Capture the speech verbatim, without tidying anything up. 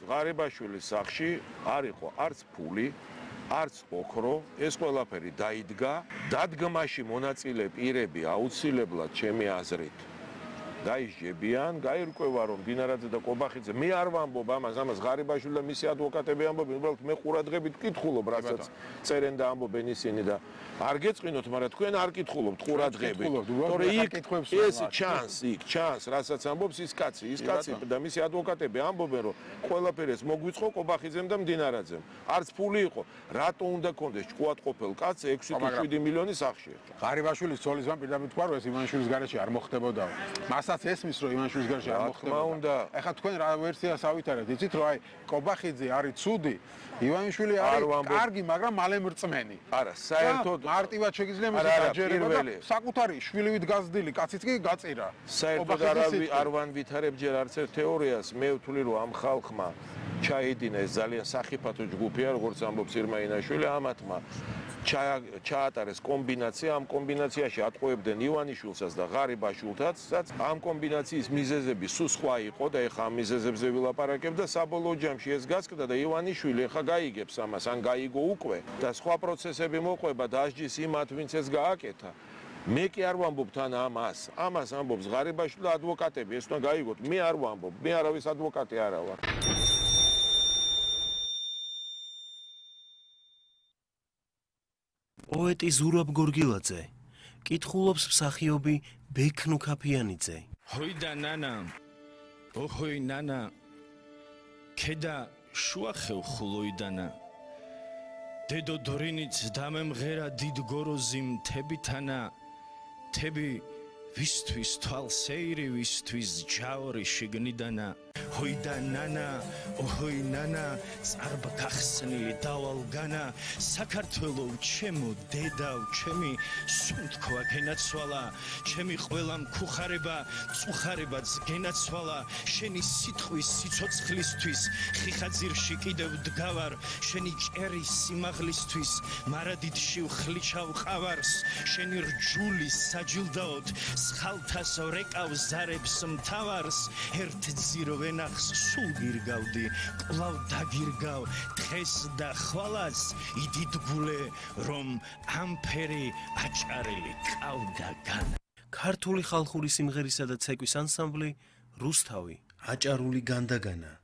ღარიბაშვილის სახლში არ იყო არც ფული, არც ოქრო, ეს ყველაფერი დაიდგა. დადგმაში მონაწილე პირები აუცილებლად ჩემი აზრით დაიჯებიან, გაირკვევა რომ დინარაძე და კობახიძე მე არ ვამბობ ამას, ამას ღარიბაშვილი და მისი ადვოკატები ამბობენ, უბრალოდ მე ყურადღებით ვკითხულობ, რასაც წერენ და ამბობენ ისინი და არ გეწყინოთ, მაგრამ თქვენ არ კითხულობთ ყურადღებით. თორე იქ ეს ჩანს, იქ ჩანს, რასაც ამბობს ის კაცი, ის კაცი და მისი ადვოკატები ამბობენ, რომ ყველაფერი ეს მოგვიწყო კობახიძემ და მდინარაძემ. არც ფული იყო, რატო უნდა კონდეს ჭკუატყოფილ კაცს ექვსი თუ შვიდი მილიონი სახში. ღარიბაშვილის ცოლისგან პირდაპირ თქვა, რომ ეს ივანიშვილის გარეშე არ მოხდებოდა. მასაც ესმის, რომ ივანიშვილის გარეშე არ მოხდებოდა. ეხლა თქვენ რა ვერსიას ავითარებთ? იცით, რომ აი კობახიძე არის ცუდი, ივანიშვილი არის კარგი, მაგრამ მალე მრწმენი. არა, საერთოდ მარტივად შეგიძლია მისი დაჯერება და საკუთარი შვილივით გაზრდილი კაციც კი გაწირა. საერთოდ არ ვანვითარებ ჯერ არც ერთ თეორიას, მე ვთვლი რომ ამ ხალხმა ჩაიდინა ეს ძალიან სახიფათო ჯგუფია, როგორც ამბობს ირმაინაშვილი, ამათმა ჩაატარეს კომბინაცია, ამ კომბინაციაში ატყუებდნენ ივანიშვილსაც და ღარიბაშვილთაც, ამ კომბინაციის მიზეზები სულ სხვა იყო და ეხა ამ მიზეზებზე ვილაპარაკებ და საბოლოო ჯამში ეს გასკდა და ივანიშვილი ეხა გაიგებს ამას, ან გაიგო უკვე და სხვა პროცესები მოყვება დასჯის იმათ, ვინც ეს გააკეთა. მე კი არ ვამბობ თან ამას, ამას ამბობს ღარიბაშვილი და ადვოკატები, ეს უნდა გაიგოთ, მე არ ვამბობ, მე არავის ადვოკატი არა ვარ. პოეტი ზურაბ გორგილაძე კითხულობს მსახიობი ბექნუ ქაფიანიძე. ჰოიდა ნანა, ოჰოი ნანა, ქედა შუახევ ხულოიდანა. დედო დორინიც დამემღერა დიდ გოროზი მთებითანა, თები ვისთვის თვალსეირი, ვისთვის ჯაური შიგნიდანა. ჰოიდა ნანა, ოჰოი ნანა, წარბგახსნილი დავალგანა, საქართველო ჩემო დედავ ჩემი, სუნთქვა გენაცვალა, ჩემი ყველა მქუხარება, წუხარებაც გენაცვალა, შენი სიტყვის სიცოცხლისთვის, ხიხაძირში კიდევ დგავარ, შენი ჭერის სიმაღლისთვის, მარადიდში ვხლიჩავ ყავარს, შენი რჯული საჯილდაოდ, სხალთას რეკავ ზარებს მთავარს, ერთ ძირო ვენახს სულ გირგავდი, კვლავ დაგირგავ დღეს და ხვალას, იდიდგულე რომ ამფერი აჭარელი ყავდა განა. ქართული ხალხური სიმღერისა და ცეკვის ანსამბლი რუსთავი, აჭარული განდაგანა.